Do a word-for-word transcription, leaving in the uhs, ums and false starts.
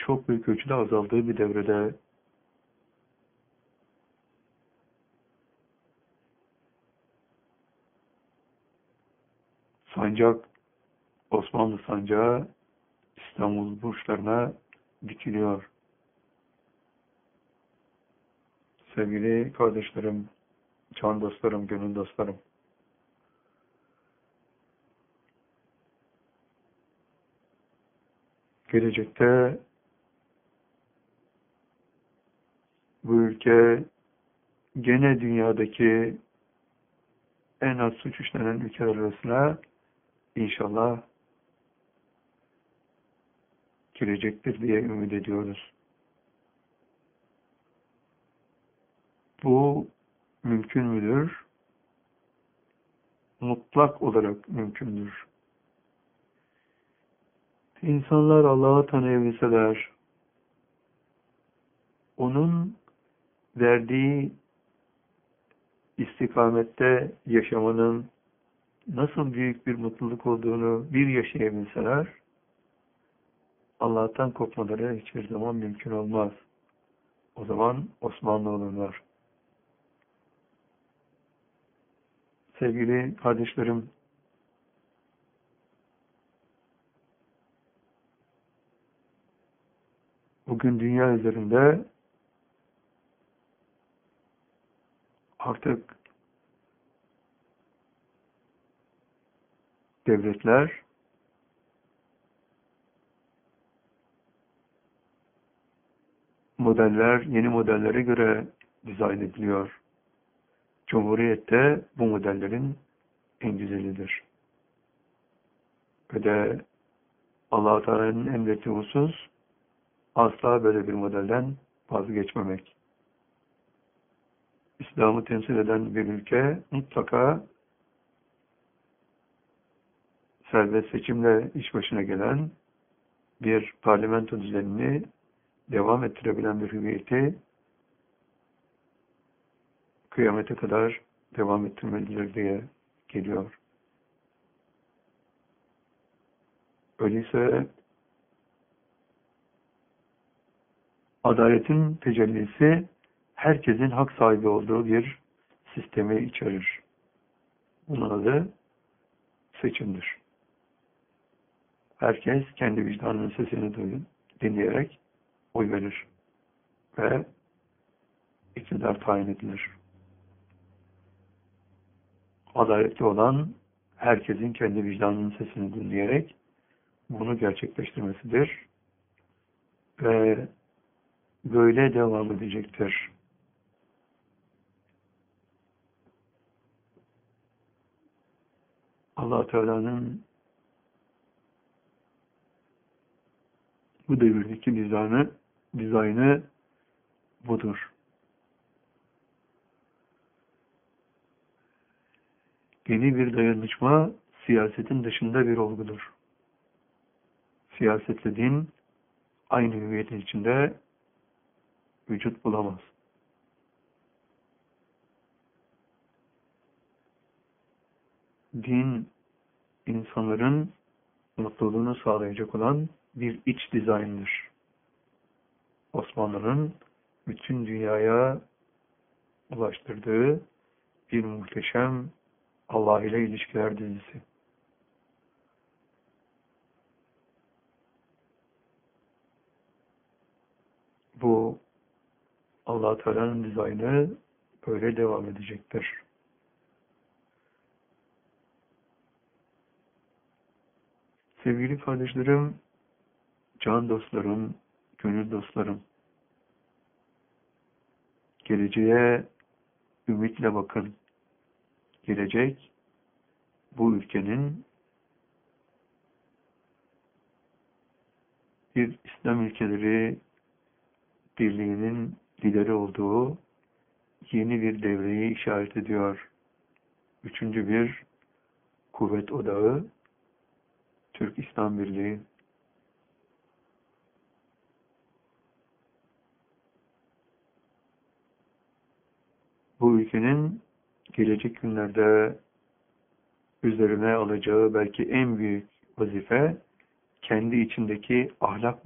çok büyük ölçüde azaldığı bir devrede sancak, Osmanlı sancağı İstanbul burçlarına dikiliyor. Sevgili kardeşlerim, can dostlarım, gönül dostlarım. Gelecekte bu ülke gene dünyadaki en az suç işlenen ülkeler arasına inşallah girecektir diye ümit ediyoruz. Bu mümkün müdür? Mutlak olarak mümkündür. İnsanlar Allah'ı tanıyabilseler, onun verdiği istikamette yaşamanın nasıl büyük bir mutluluk olduğunu bir yaşayabilseler, Allah'tan kopmaları hiçbir zaman mümkün olmaz. O zaman Osmanlı olurlar. Sevgili kardeşlerim, bugün dünya üzerinde artık devletler modeller, yeni modellere göre dizayn ediliyor. Cumhuriyet de bu modellerin en güzelidir. Ve de Allah-u Teala'nın emrettiği husus asla böyle bir modelden vazgeçmemek. İslam'ı temsil eden bir ülke mutlaka serbest seçimle iş başına gelen bir parlamento düzenini devam ettirebilen bir hüviyeti kıyamete kadar devam ettirmelidir diye geliyor. Öyleyse adaletin tecellisi herkesin hak sahibi olduğu bir sistemi içerir. Bunun adı seçimdir. Herkes kendi vicdanının sesini duyun, dinleyerek oy verir ve iktidar tayin edilir. Adaletli olan herkesin kendi vicdanının sesini dinleyerek bunu gerçekleştirmesidir ve böyle devam edecektir. Allah Teala'nın bu devirdeki dizaynı, dizaynı budur. Yeni bir dayanışma siyasetin dışında bir olgudur. Siyasetle din aynı hüviyetin içinde vücut bulamaz. Din insanların mutluluğunu sağlayacak olan bir iç dizayndır. Osmanlı'nın bütün dünyaya ulaştırdığı bir muhteşem Allah ile ilişkiler dizisi. Bu Allah Teala'nın dizaynı böyle devam edecektir. Sevgili kardeşlerim, can dostlarım, gönül dostlarım, geleceğe ümitle bakın. Gelecek, bu ülkenin bir İslam ülkeleri birliğinin lideri olduğu yeni bir devreyi işaret ediyor. Üçüncü bir kuvvet odağı, Türk İslam Birliği. Bu ülkenin gelecek günlerde üzerine alacağı belki en büyük vazife kendi içindeki ahlak